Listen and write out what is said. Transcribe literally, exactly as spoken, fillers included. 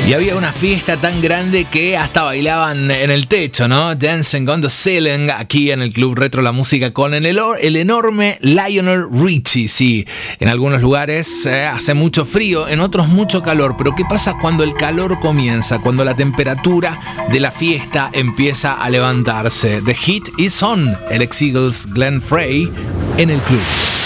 Y había una fiesta tan grande que hasta bailaban en el techo, ¿no? Dancing on the Ceiling, aquí en el Club Retro La Música con el, el enorme Lionel Richie. Sí, en algunos lugares eh, hace mucho frío, en otros mucho calor. Pero ¿qué pasa cuando el calor comienza? Cuando la temperatura de la fiesta empieza a levantarse. The heat is on. El ex Eagles Glenn Frey en el club.